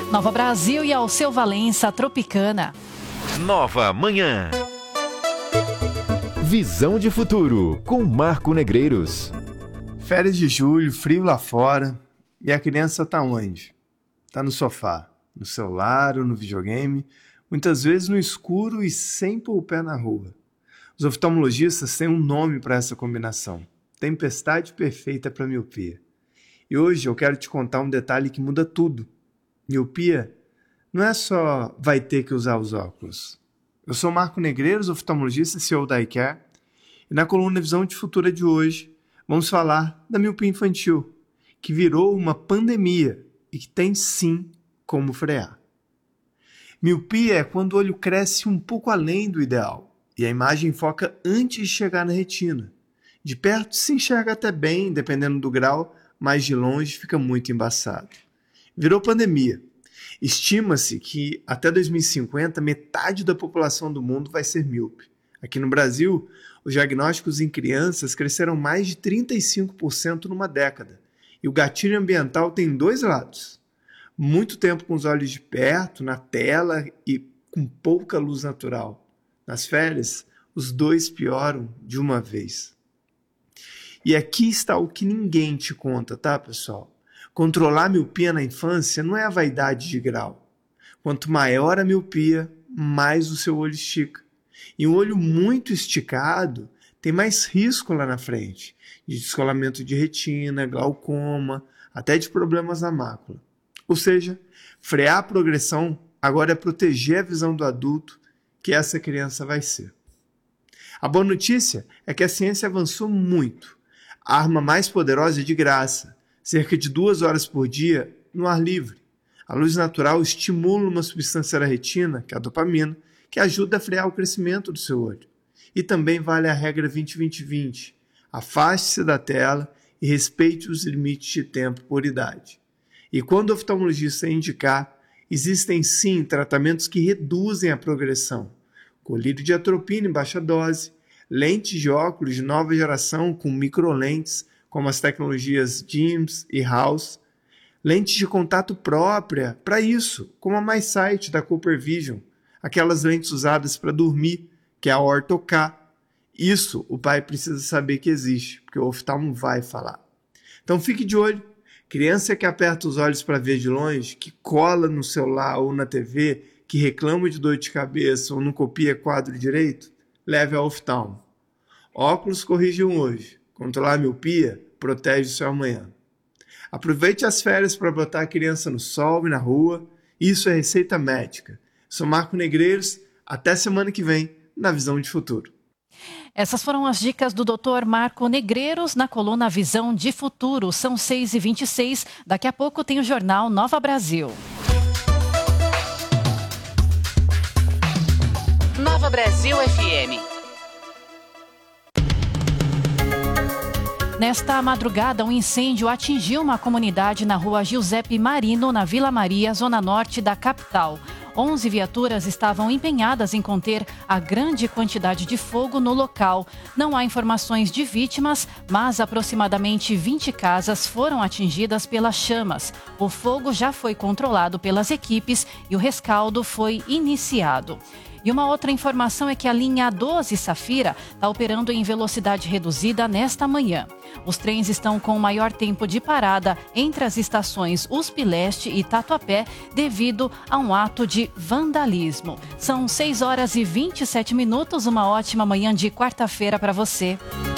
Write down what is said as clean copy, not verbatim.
Nova Brasil e Alceu Valença, Tropicana. Nova Manhã. Visão de futuro, com Marco Negreiros. Férias de julho, frio lá fora, e a criança tá onde? Tá no sofá, no celular ou no videogame, muitas vezes no escuro e sem pôr o pé na rua. Os oftalmologistas têm um nome para essa combinação: tempestade perfeita para miopia. E hoje eu quero te contar um detalhe que muda tudo. Miopia não é só vai ter que usar os óculos. Eu sou Marco Negreiros, oftalmologista e CEO da iCare, e na coluna Visão de Futuro de hoje vamos falar da miopia infantil, que virou uma pandemia e que tem sim como frear. Miopia é quando o olho cresce um pouco além do ideal e a imagem foca antes de chegar na retina. De perto se enxerga até bem, dependendo do grau, mas de longe fica muito embaçado. Virou pandemia. Estima-se que até 2050 metade da população do mundo vai ser míope. Aqui no Brasil, os diagnósticos em crianças cresceram mais de 35% numa década. E o gatilho ambiental tem dois lados. Muito tempo com os olhos de perto, na tela e com pouca luz natural. Nas férias, os dois pioram de uma vez. E aqui está o que ninguém te conta, tá, pessoal? Controlar a miopia na infância não é a vaidade de grau. Quanto maior a miopia, mais o seu olho estica. E um olho muito esticado tem mais risco lá na frente, de descolamento de retina, glaucoma, até de problemas na mácula. Ou seja, frear a progressão agora é proteger a visão do adulto que essa criança vai ser. A boa notícia é que a ciência avançou muito. A arma mais poderosa é de graça, cerca de 2 horas por dia no ar livre. A luz natural estimula uma substância da retina, que é a dopamina, que ajuda a frear o crescimento do seu olho. E também vale a regra 20-20-20. Afaste-se da tela e respeite os limites de tempo por idade. E quando o oftalmologista indicar, existem sim tratamentos que reduzem a progressão. Colírio de atropina em baixa dose, lentes de óculos de nova geração com microlentes, como as tecnologias DIMS e House, lentes de contato própria para isso, como a MySight da Cooper Vision, aquelas lentes usadas para dormir, que é a Ortho-K. Isso o pai precisa saber que existe, porque o oftalmo vai falar. Então fique de olho. Criança que aperta os olhos para ver de longe, que cola no celular ou na TV, que reclama de dor de cabeça ou não copia quadro direito, leve ao oftalmo. Óculos corrigem hoje. Controlar a miopia protege o seu amanhã. Aproveite as férias para botar a criança no sol e na rua. Isso é receita médica. Sou Marco Negreiros. Até semana que vem na Visão de Futuro. Essas foram as dicas do Dr. Marco Negreiros na coluna Visão de Futuro. São 6h26. Daqui a pouco tem o jornal Nova Brasil. Nova Brasil FM. Nesta madrugada, um incêndio atingiu uma comunidade na rua Giuseppe Marino, na Vila Maria, zona norte da capital. 11 viaturas estavam empenhadas em conter a grande quantidade de fogo no local. Não há informações de vítimas, mas aproximadamente 20 casas foram atingidas pelas chamas. O fogo já foi controlado pelas equipes e o rescaldo foi iniciado. E uma outra informação é que a linha 12 Safira está operando em velocidade reduzida nesta manhã. Os trens estão com maior tempo de parada entre as estações USP Leste e Tatuapé devido a um ato de vandalismo. São 6h27, uma ótima manhã de quarta-feira para você.